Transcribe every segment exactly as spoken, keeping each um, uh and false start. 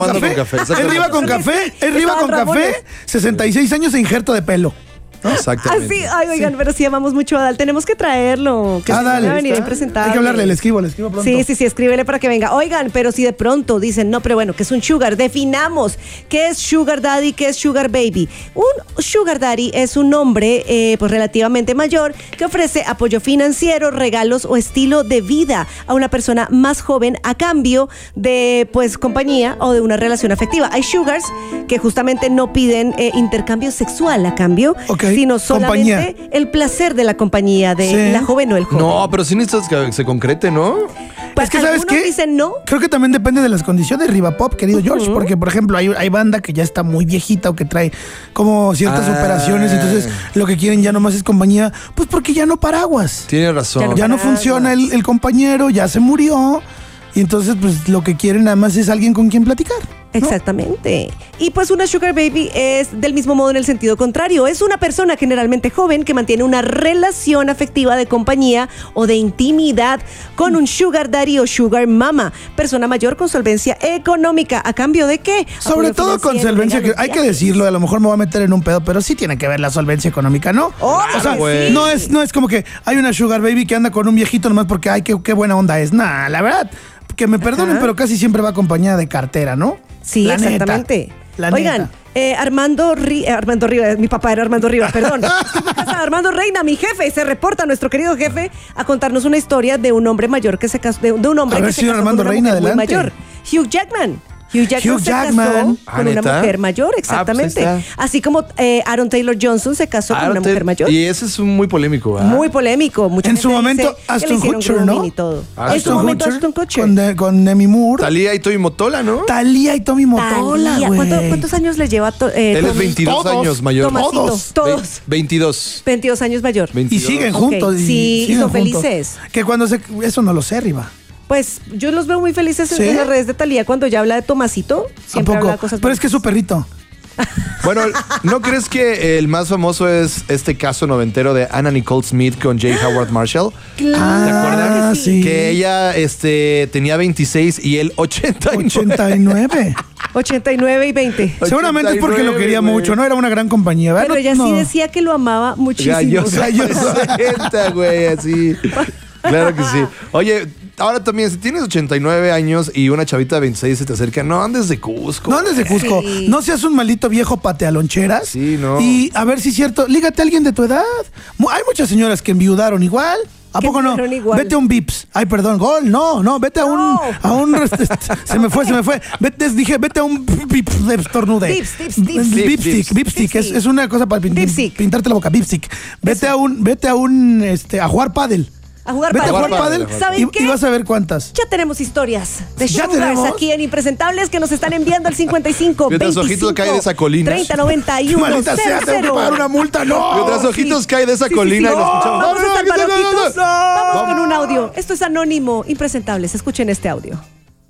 ¿Café? Con café. Es riba con café, es riba con café, sesenta y seis años e injerto de pelo. ¿No? Exactamente. Así, ay, oigan, sí. Pero sí amamos mucho a Adal. Tenemos que traerlo. Que ah, dale. Va a venir impresentable. Hay que hablarle, le escribo, le escribo pronto. Sí, sí, sí, escríbele para que venga. Oigan, pero si de pronto dicen, no, pero bueno, ¿qué es un sugar? Definamos qué es sugar daddy, qué es sugar baby. Un sugar daddy es un hombre eh, pues relativamente mayor que ofrece apoyo financiero, regalos o estilo de vida a una persona más joven a cambio de pues compañía o de una relación afectiva. Hay sugars que justamente no piden eh, intercambio sexual a cambio, okay. sino solamente compañía. El placer de la compañía de sí. la joven o el joven. No, pero sí necesitas que se concrete, ¿no? Pues es que, ¿sabes qué? Dicen no. Creo que también depende de las condiciones, Riva Pop, querido uh-huh. George, porque, por ejemplo, hay, hay banda que ya está muy viejita o que trae como ciertas ah. operaciones, entonces lo que quieren ya nomás es compañía, pues porque ya no paraguas. Tienes razón. Ya no, ya no funciona el, el compañero, ya se murió, y entonces, pues, lo que quieren nada más es alguien con quien platicar. ¿No? Exactamente. Y pues una sugar baby es del mismo modo en el sentido contrario. Es una persona generalmente joven que mantiene una relación afectiva de compañía o de intimidad con un sugar daddy o sugar mama. Persona mayor con solvencia económica. ¿A cambio de qué? Sobre todo con solvencia. Que, hay que decirlo, a lo mejor me voy a meter en un pedo, pero sí tiene que ver la solvencia económica, ¿no? Oh, o sea, sí. no es, no es como que hay una sugar baby que anda con un viejito nomás porque, ay, qué, qué buena onda es. Nah, la verdad, que me perdonen, Ajá. pero casi siempre va acompañada de cartera, ¿no? Sí, la exactamente. Neta, Oigan, eh, Armando Ri- eh, Armando Rivas, mi papá era Armando Rivas, perdón. Armando Reina, mi jefe, se reporta nuestro querido jefe a contarnos una historia de un hombre mayor que se casó, de, de un hombre a que ver, se sí, casó Armando con una Reina, mujer muy adelante. mayor. Hugh Jackman. Hugh Jackman Hugh se Jackman. casó Ah, con ¿neta? una mujer mayor, exactamente. Ah, pues así como eh, Aaron Taylor Johnson se casó Aaron con una mujer mayor. Y ese es un muy polémico, ¿verdad? Muy polémico. Mucha en gente su momento, Ashton Kutcher, ¿no? Y todo. Ashton en su momento, Kutcher, Ashton Kutcher. Con, de, con Demi Moore. Talía y Tommy Motola, ¿no? Talía y Tommy Motola, güey. ¿Cuánto, ¿Cuántos años les lleva to, eh, Él es Tommy? veintidós Todos, años mayor. Tomasito, Todos. todos. veintidós. veintidós años mayor. veintidós. Y siguen Ok, juntos. Y sí, siguen y son juntos. felices. Que cuando se... Eso no lo sé, Riva. Pues yo los veo muy felices ¿Sí? en las redes de Talía cuando ya habla de Tomasito. Siempre habla de cosas Pero es que es su perrito. Bueno, ¿no crees que el más famoso es este caso noventero de Anna Nicole Smith con J. Howard Marshall? Claro. ¿Te acuerdas? Ah, sí. Que ella este, tenía veintiséis y él ochenta y nueve. ochenta y nueve. ochenta y nueve y veinte. Seguramente es porque lo quería güey. mucho, ¿no? Era una gran compañía, ¿verdad? Pero ella no, sí no. decía que lo amaba muchísimo. Gallos, gallos sesenta, güey, así. Claro que sí. Oye, ahora también, si tienes ochenta y nueve años y una chavita de veintiséis se te acerca, no andes de Cusco. No andes de Cusco. Sí. No seas un maldito viejo patealoncheras. Sí, no. Y a ver si es cierto, lígate a alguien de tu edad. Mu- Hay muchas señoras que enviudaron igual. ¿A Que poco no? enviudaron igual. Vete a un Vips. Ay, perdón, gol. No, no, vete a un. No. A un rest- se me fue, se me fue. Vete, dije, vete a un Vips de estornude. Dips, dips, dips. Dipstick, dipstick. Es, es una cosa para pin- Dipstick. pintarte la boca. Dipstick. Vete a un, vete a un, este, a jugar pádel. A jugar Vete a pádel. jugar pádel ¿Saben y, qué? y vas a ver cuántas. Ya tenemos historias de ¿Ya sugars tenemos? aquí en Impresentables que nos están enviando al cincuenta y cinco, Mientras veinticinco, ojitos cae de esa colina. treinta, noventa y uno, Maldita sea, tengo que pagar una multa. No. Mientras ojitos sí. cae de esa Sí, sí, colina sí. y lo escuchamos. Vamos a estar para no, no, no, ojitos. no. Vamos con un audio. Esto es anónimo, Impresentables. Escuchen este audio.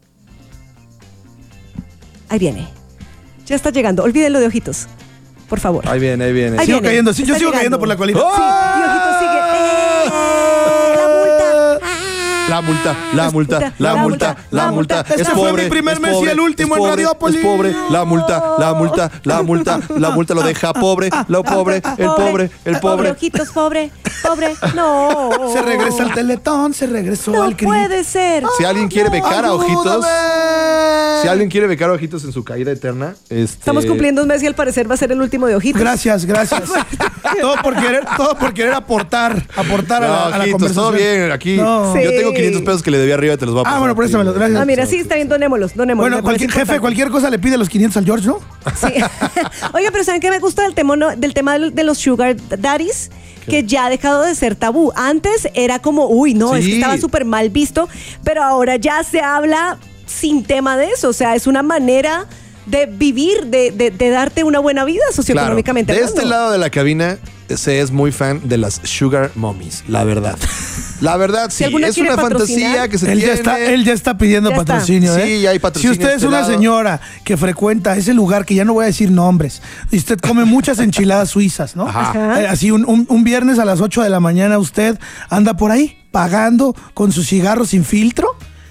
Ahí viene. Ya está llegando. Olvídenlo de ojitos. Por favor. Ahí viene, ahí viene. Ahí Sigo viene. cayendo, sí, yo Está sigo llegando. cayendo por la colina. Sí, y ojitos sigue. ¡Eh! La multa. La multa, la multa, la multa, la multa. Este Es fue pobre, mi primer es mes y pobre, el último es en pobre, Radiópolis. Es pobre, la multa, la multa, la multa, la multa lo deja pobre, lo pobre, el pobre, el Pobre, pobre. ojitos, pobre, pobre. No. Se regresa al Teletón, se regresó No al cri. puede ser. Si alguien quiere becar a Ojitos, ¡Ayúdame! si alguien quiere becar a Ojitos en su caída eterna, este... Estamos cumpliendo un mes y al parecer va a ser el último de ojitos. Gracias, gracias. todo por querer, todo por querer aportar, aportar a la, No, a la Ojitos, conversación. todo bien, aquí No. Sí. yo tengo quinientos pesos que le debía arriba y te los voy a pasar. Ah, bueno, préstamelo, gracias. Ah, mira, sí, está bien, donémoslos, donémoslos. Bueno, me cualquier parece jefe, importante. cualquier cosa le pide los quinientos al George, ¿no? Sí. Oiga, pero ¿saben qué me gusta del tema, no- del tema de los sugar daddies? Que ya ha dejado de ser tabú. Antes era como, uy, no, es que Sí. estaba súper mal visto, pero ahora ya se habla sin tema de eso. O sea, es una manera de vivir, de, de, de darte una buena vida socioeconómicamente. Claro. De hablando. este lado de la cabina se es muy fan de las sugar mommies, la verdad. La verdad, sí. alguna Es quiere una fantasía patrocinar. que se Él tiene. ya está, él ya está pidiendo Ya está. patrocinio, ¿eh? Sí, ya hay patrocinio Si usted de es este una lado. señora que frecuenta ese lugar, que ya no voy a decir nombres, y usted come muchas enchiladas suizas, ¿no? Ajá. Eh, así un, un, un viernes a las ocho de la mañana usted anda por ahí pagando con su cigarro sin filtro.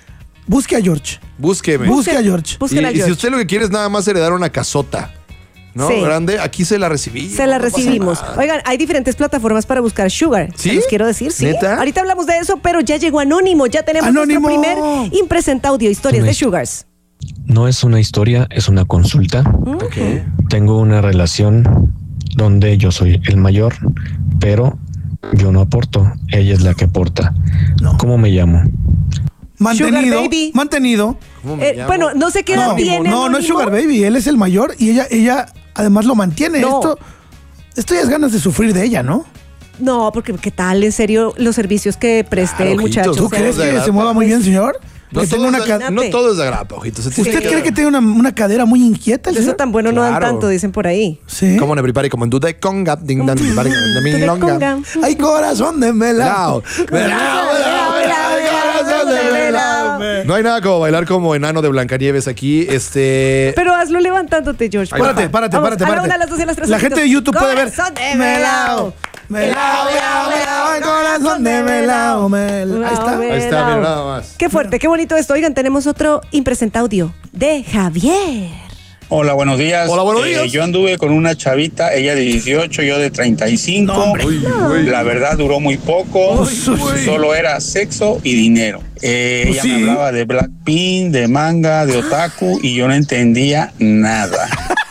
busque a George. Búsqueme. Busque a George. Y, Busquen al y si George. usted lo que quiere es nada más heredar una casota, ¿no? Sí. Grande, aquí se la recibí. Se la no pasa recibimos. nada. Oigan, hay diferentes plataformas para buscar Sugar. ¿Sí? Se los quiero decir, sí. ¿Neta? Ahorita hablamos de eso, pero ya llegó Anónimo. Ya tenemos Anónimo. nuestro primer impresenta audio, historias de Nice. Sugars. No es una historia, es una consulta. Ok. Tengo una relación donde yo soy el mayor, pero yo no aporto. Ella es la que aporta. No. ¿Cómo me llamo? Mantenido. Sugar baby. Mantenido. ¿Cómo me Eh, llamo? bueno, no sé qué edad No, tiene. no, no es Anónimo. Sugar Baby, él es el mayor y ella, ella además lo mantiene. No. Esto, esto ya es ganas de sufrir de ella, ¿no? No, porque ¿qué tal? En serio, los servicios que preste Claro, el muchacho. ojitos, ¿Tú o sea, crees de que agrapa. se mueva muy bien, señor? No Que todo, tenga una es ca- de, no todo es de agrapa, ojito. Se tiene ¿Usted que- cree que tiene una, una cadera muy inquieta? el Eso señor? tan bueno no dan Claro. tanto, dicen por ahí. Sí. Como en everybody, como en Duda de Conga, ding dan, everybody, de mi Te longa. conga. Ay, corazón de melao. Melao. Melao, melao, melao, corazón de melao. No hay nada como bailar como enano de Blancanieves aquí. Este. Pero hazlo levantándote, George. Ahí Párate, va. párate, Vamos, párate, a la párate. una, a las dos y a las tres, La ojitos. gente de YouTube puede ver. Corazón de Melao. Melao, melao, melao, el corazón de melao, melao. Ahí está. Ahí está, mira, nada más. Qué fuerte, qué bonito esto. Oigan, tenemos otro impresenta audio de Javier. Hola, buenos días. Hola, buenos Eh, días. yo anduve con una chavita, ella de dieciocho, yo de treinta y cinco. No, hombre. Uy, uy. La verdad duró muy poco, Uy, uy. solo era sexo y dinero. Eh, Pues ella sí. me hablaba de Blackpink, de manga, de otaku y yo no entendía nada.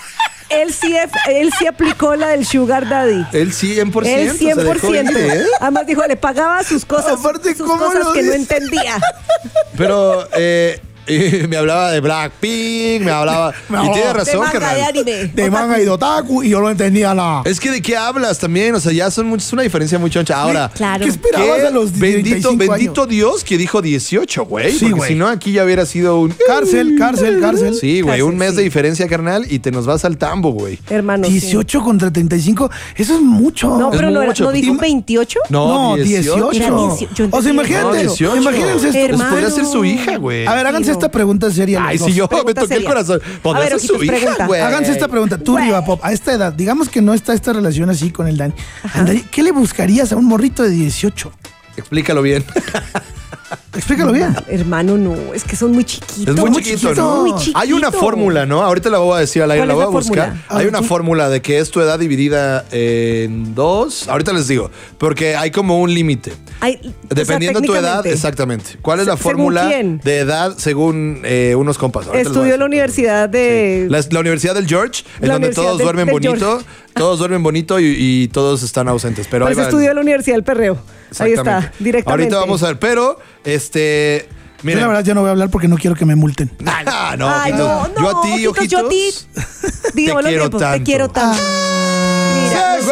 Él sí, él sí aplicó la del Sugar Daddy. El cien por ciento. El cien por se dejó ciento. ir, ¿eh? Además dijo, le pagaba sus cosas, Aparte, sus ¿cómo cosas lo que no dice? entendía. Pero eh, eh, me hablaba de Blackpink, me hablaba. No, y tiene de razón, de manga, de carnal. anime. De manga y de otaku y yo no entendía nada. Es que de qué hablas también, o sea, ya son muchos, es una diferencia muy choncha. Ahora, Claro. ¿Qué esperabas ¿qué? a los bendito, treinta y cinco bendito años? Dios que dijo dieciocho, güey. Sí, porque güey. si no, aquí ya hubiera sido un. Cárcel, cárcel, cárcel. Sí, güey, Cárcel, un mes sí. de diferencia, carnal, y te nos vas al tambo, güey. Hermano. sí. dieciocho contra treinta y cinco, eso es mucho. No, Es pero no, era, mucho. ¿no dijo Ima- veintiocho? No, No, dieciocho. Era dieciocho, yo O sea, entendí. imagínate, No, dieciocho. imagínense esto. Pues Hermano. podría ser su hija, güey. A ver, háganse Sí, no. esta pregunta seria. los Ay, dos. si yo me Pregunta toqué el seria. corazón. A Podría ver, ser su ojitos, hija, pregunta. güey. Háganse esta pregunta. Tú, Güey. Riva Pop, a esta edad, digamos que no está esta relación así con el Dani. Andaría- ¿Qué le buscarías a un morrito de dieciocho? Explícalo bien. Explícalo bien. Hermano, no, es que son muy chiquitos. Es muy muy chiquito, chiquito. ¿no? Muy chiquito. Hay una fórmula, ¿no? Ahorita la voy a decir al aire, ¿Cuál la es voy a la buscar. fórmula? A Hay ver, una tú. fórmula de que es tu edad dividida en dos. Ahorita les digo, porque hay como un límite. Ay, o sea, Dependiendo tu edad, técnicamente, exactamente. ¿Cuál es la Se- fórmula ¿según quién? de edad según eh, unos compas? Ahorita les voy a Estudió en la decir. universidad de... La, la Universidad del George, en La donde Universidad todos del- duermen del bonito, George. todos duermen bonito y, y todos están ausentes. Pero ahí Pues va. estudió en la Universidad del Perreo. Ahí está, Exactamente. directamente. Ahorita vamos a ver, pero este. Yo Miren. la verdad ya no voy a hablar porque no quiero que me multen. Ah, no, Ay, ojitos. no, no, yo a ti, ojitos, yo a ti. ojitos. Dígamelo quiero tiempo, te tanto. quiero tanto. Mira, Segway.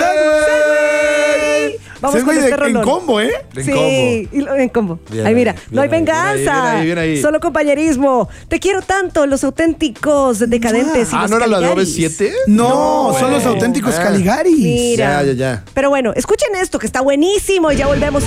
Segway. Vamos Ese con güey de- este en rolón. combo, ¿eh? En sí, combo. y lo- en combo. Bien Ay, mira, ahí, no hay bien ahí, venganza. bien ahí, bien ahí, bien ahí. Solo compañerismo. Te quiero tanto, los auténticos decadentes. y Ah, los ¿no era la de Caligaris. O V siete? No, son güey. los auténticos Ah. Caligaris. Mira. Ya, ya, ya. Pero bueno, escuchen esto que está buenísimo y ya volvemos.